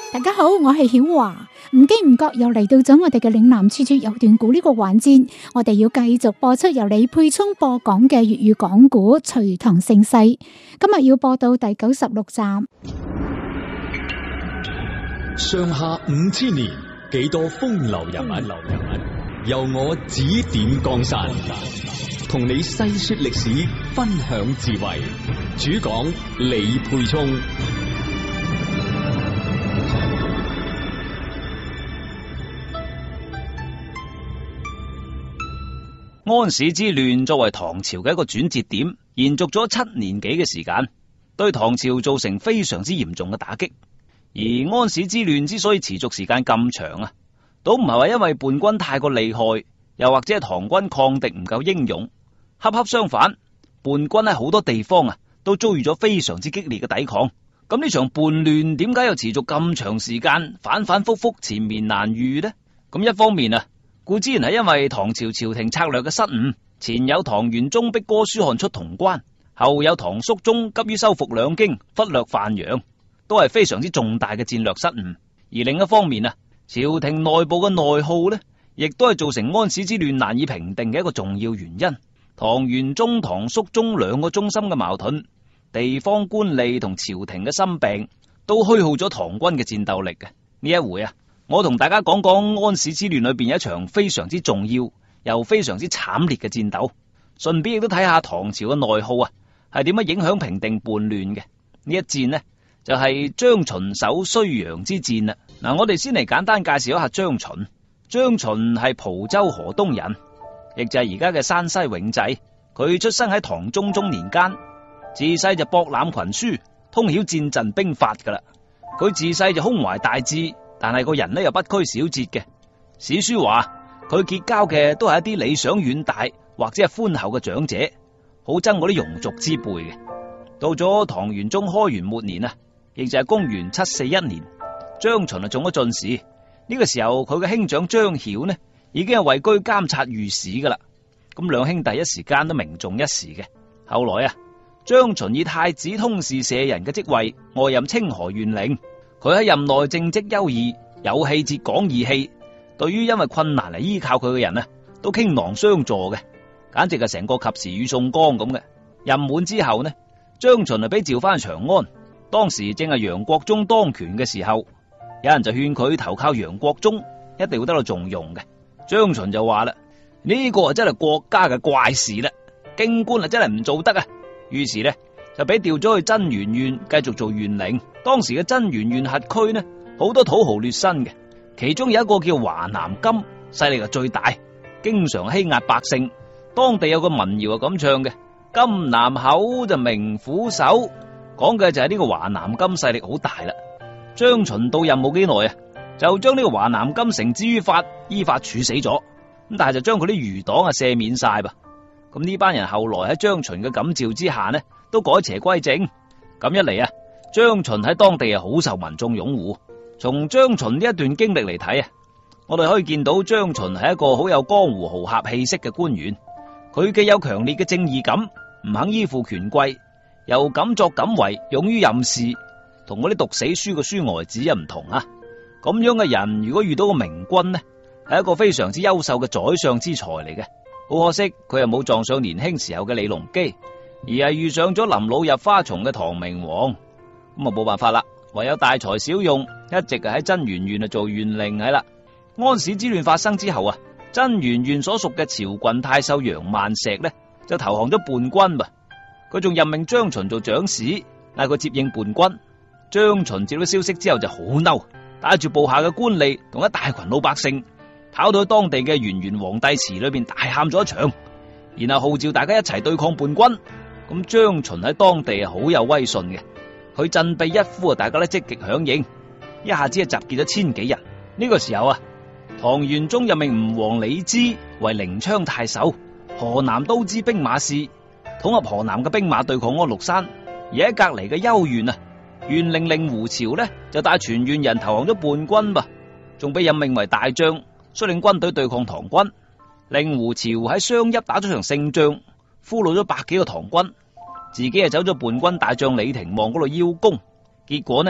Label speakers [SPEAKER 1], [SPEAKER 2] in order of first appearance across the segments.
[SPEAKER 1] 大家好，我係曉華，唔經唔覺又嚟到咗我哋嘅嶺南處處有段古呢個環節，我哋要繼續播出由李沛聰播講嘅粵語講古《隋唐盛世》，今日要播到第96集。
[SPEAKER 2] 上下5000年，幾多風流人物，由我指點江山，同你細說歷史，分享智慧。主講李沛聰。
[SPEAKER 3] 安史之亂作為唐朝嘅一個轉折點，延續咗7年幾嘅時間，對唐朝造成非常之嚴重嘅打擊。而安史之亂之所以持續時間咁長啊，都唔係話因為叛軍太過厲害，又或者係唐軍抗敵唔夠英勇，恰恰相反，叛軍喺好多地方啊都遭遇咗非常之激烈嘅抵抗。咁呢場叛亂點解又持續咁長時間，反反复复，纏綿難愈呢？咁一方面啊，固之然係因為唐朝朝廷策略嘅失誤，前有唐玄宗逼哥舒翰出潼關，後有唐肅宗急於收復兩京，忽略范陽，都係非常之重大嘅戰略失誤。而另一方面啊，朝廷內部嘅內耗呢，亦都係造成安史之亂難以平定嘅一個重要原因。唐玄宗、唐肅宗兩個中心嘅矛盾，地方官吏同朝廷嘅心病，都虛耗咗唐軍嘅戰鬥力嘅。呢一回啊，我同大家講講安史之亂裏邊有一場非常之重要又非常之慘烈嘅戰鬥，順便亦都睇下唐朝嘅內耗啊係點樣影響平定叛亂嘅。呢一戰呢就係張巡守睢陽之戰啦。嗱，我哋先嚟簡單介紹一下張巡。張巡係蒲州河東人，亦就係而家嘅山西永濟。佢出生喺唐中年間，自細就博覽群書，通曉戰陣兵法噶啦。佢自細就胸懷大志，但係個人呢又不拘小節嘅。史書話佢結交嘅都係一啲理想遠大或者係寬厚嘅長者，好憎嗰啲庸俗之輩嘅。到咗唐玄宗開元末年啊，亦就係公元741年，張巡中咗進士。呢個時候佢嘅兄長張曉呢已經係位居監察御史噶啦。咁兩兄弟一時間都名重一時嘅。後來啊，張巡以太子通事舍人嘅職位外任清河縣令。佢喺任內政績優異，有氣節，講義氣，對於因為困難嚟依靠佢嘅人啊，都傾囊相助嘅，簡直係成個及時雨送光咁嘅。任滿之後呢，張巡被召翻長安，當時正係楊國忠當權嘅時候，有人就勸佢投靠楊國忠，一定會得到重用嘅。張巡就話啦：呢個真係國家嘅怪事啦，京官真係唔做得啊。於是呢就俾調咗去真源縣繼續做縣令。當時嘅真源縣轄區呢，好多土豪劣紳嘅，其中有一個叫華南金，勢力係最大，經常欺壓百姓。當地有個民謠係咁唱嘅：金南口就名虎首，講嘅就係呢個華南金勢力好大啦。張巡到任冇幾耐啊，就將呢個華南金繩之於法，依法處死咗。咁但係就將佢啲餘黨啊赦免晒噃。咁呢班人後來喺張巡嘅感召之下呢，都改邪歸正。咁一嚟啊，張巡喺當地好受民眾擁護。從張巡呢一段經歷嚟睇啊，我哋可以見到張巡係一個好有江湖豪俠氣息嘅官員。佢既有強烈嘅正義感，唔肯依附權貴，又敢作敢為，勇於任事，同嗰啲讀死書嘅書呆子又唔同啊。咁樣嘅人如果遇到個明君呢，係一個非常之優秀嘅宰相之才嚟嘅。好可惜佢又冇撞上年輕時候嘅李隆基，而係遇上咗臨老入花叢嘅唐明皇。咁啊冇辦法啦，唯有大材小用，一直係喺真源縣做縣令係啦。安史之亂發生之後啊，真源縣所屬嘅朝郡太守楊萬石呢就投降咗叛軍噃。佢仲任命張巡做長史，嗌佢接應叛軍。張巡接到消息之後就好嬲，帶住部下嘅官吏同一大群老百姓，跑到當地嘅圓玄皇帝祠裏邊大喊咗一場，然後號召大家一齊對抗叛軍。咁張巡喺當地係好有威信嘅，佢振臂一呼啊，大家都積極響應，一下子係集結咗1000幾人。呢個時候啊，唐玄宗任命吳王李芝為寧昌太守、河南都知兵馬使，統合河南嘅兵馬對抗安祿山。而喺隔籬嘅幽縣啊，縣令令狐潮呢就帶全縣人投降咗叛軍噃，仲被任命為大將，率領軍隊對抗唐軍。令狐潮喺商邑打咗場勝仗，俘虜咗100幾個唐軍，自己係走咗叛軍大將李廷望嗰度邀功。結果呢，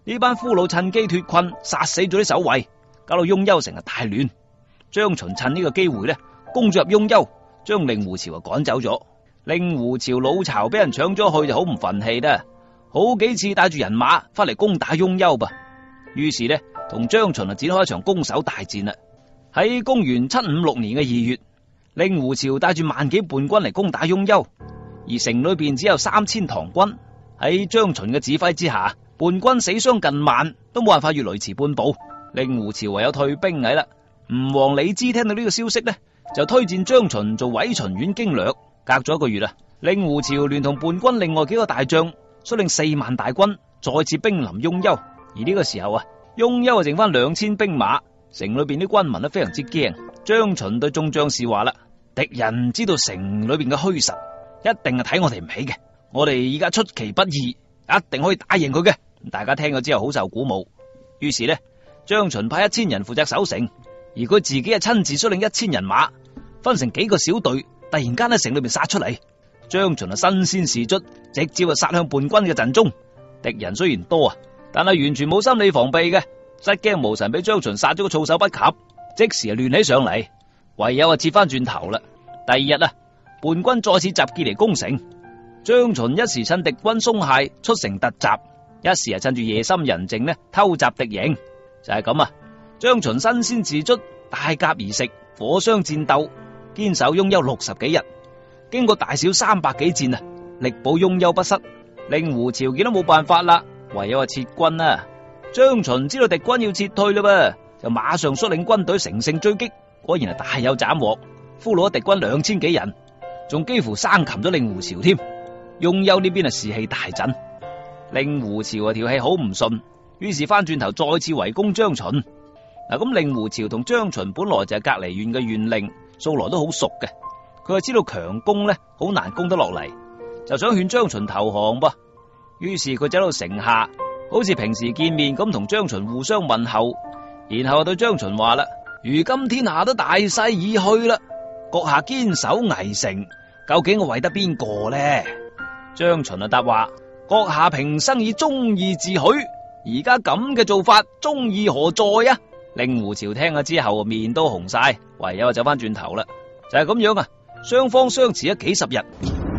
[SPEAKER 3] 呢班俘虜趁機脫困，殺死咗啲守衛，搞到雍丘城大亂。張巡趁呢個機會咧，攻咗入雍丘，將令狐潮趕走咗。令狐潮老巢俾人搶咗去，就好唔忿氣啦，好幾次帶住人馬翻嚟攻打雍丘噃。於是呢，同張巡展開一場攻守大戰啦。喺公元756年嘅2月，令狐潮帶住萬幾叛軍嚟攻打雍丘，而城裏邊只有3000唐軍。喺張巡嘅指揮之下，叛軍死傷近萬，都冇辦法越雷池半步。令狐潮唯有退兵啦。吳王李茲聽到呢個消息呢，就推薦張巡做韋秦縣經略。隔咗1個月啦，令狐潮聯同叛軍另外幾個大將，率領4萬大軍再次兵臨雍丘。而呢個時候啊，雍丘剩翻2000兵馬，城裏邊啲軍民都非常之驚。張巡對眾將士話啦：敵人知道城裏邊嘅虛實，一定係睇我哋唔起嘅。我哋而家出其不意，一定可以打贏佢嘅。大家聽咗之後好受鼓舞。於是呢，張巡派1000人負責守城，而佢自己係親自率領1000人馬，分成幾個小隊，突然間喺城裏邊殺出嚟。張巡新鮮事卒，直接殺向叛軍嘅陣中。敵人雖然多啊，但係完全冇心理防備嘅，失驚無神俾張巡殺咗個措手不及，即時亂起上嚟，唯有撤翻轉頭啦。第2日啊，叛軍再次集結嚟攻城，張巡一時趁敵軍鬆懈出城突襲，一時趁住夜深人靜呢偷襲敵營。就係咁啊，張巡身先士卒，帶甲而食，火傷戰鬥，堅守雍丘60幾日，經過大小300幾戰啊，力保雍丘不失。令狐潮見都冇辦法啦，唯有撤軍啦。張巡知道敵軍要撤退啦噃，就馬上率領軍隊乘勝追擊，果然係大有斬獲，俘虜咗敵軍2000幾人，仲幾乎生擒咗令狐潮添。雍丘呢邊係士氣大振，令狐潮啊條氣好唔順，於是翻轉頭再次圍攻張巡。嗱，咁令狐潮同張巡本來就係隔籬縣嘅縣令，素來都好熟嘅。佢係知道強攻咧好難攻得落嚟，就想勸張巡投降噃。於是佢走到城下，好似平時見面咁同張巡互相問候，然後對張巡話啦：如今天下都大勢已去啦，閣下堅守危城，究竟我為得邊個呢？張巡啊答話：閣下平生以忠義自許，而家咁嘅做法，忠義何在啊？令狐潮聽咗之後面都紅晒，唯有走翻轉頭啦。就係咁樣啊，雙方相持咗幾十日。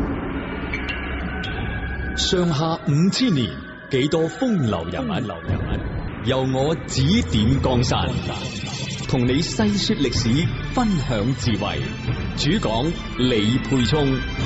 [SPEAKER 2] 上下5000年，幾多風流人物，由我指點江山，同你細說歷史，分享智慧。主講李沛聰。